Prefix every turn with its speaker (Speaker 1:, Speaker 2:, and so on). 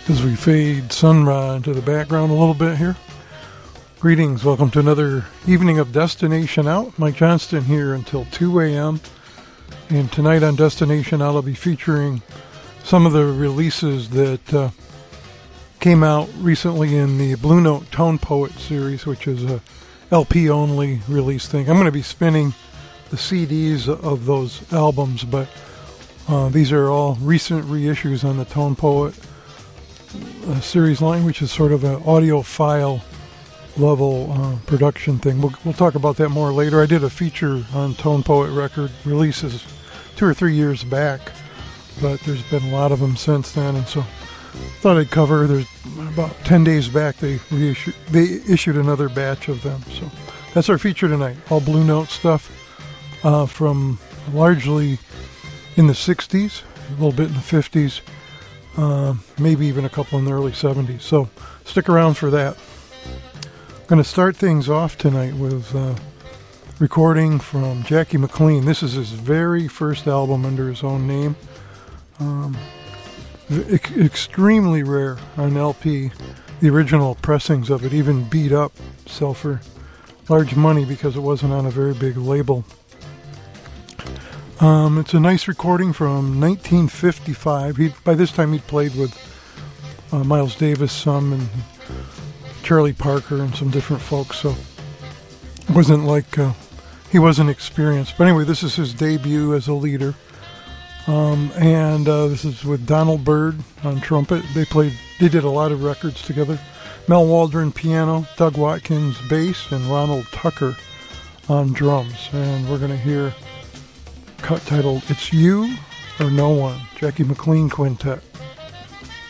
Speaker 1: As we fade Sun Ra into the background a little bit here. Greetings, welcome to another evening of Destination Out. Mike Johnston here until 2 a.m. And tonight on Destination Out, I'll be featuring some of the releases that came out recently in the Blue Note Tone Poet series, which is a LP-only release thing. I'm going to be spinning the CDs of those albums, but these are all recent reissues on the Tone Poet series line, which is sort of an audiophile level production thing. We'll talk about that more later. I did a feature on Tone Poet record releases 2 or 3 years back, but there's been a lot of them since then, and so thought I'd cover. There's about 10 days back they issued another batch of them, so that's our feature tonight. All Blue Note stuff from largely in the 60s, a little bit in the 50s, maybe even a couple in the early 70s. So stick around for that. I'm going to start things off tonight with recording from Jackie McLean. This is his very first album under his own name. Extremely rare on LP. The original pressings of it even beat up, sell for large money because it wasn't on a very big label. It's a nice recording from 1955. By this time he'd played with Miles Davis some, and Charlie Parker and some different folks, so it wasn't like he wasn't experienced. But anyway, this is his debut as a leader. And this is with Donald Byrd on trumpet. They did a lot of records together. Mel Waldron piano, Doug Watkins bass, and Ronald Tucker on drums. And we're going to hear a cut titled It's You or No One, Jackie McLean Quintet.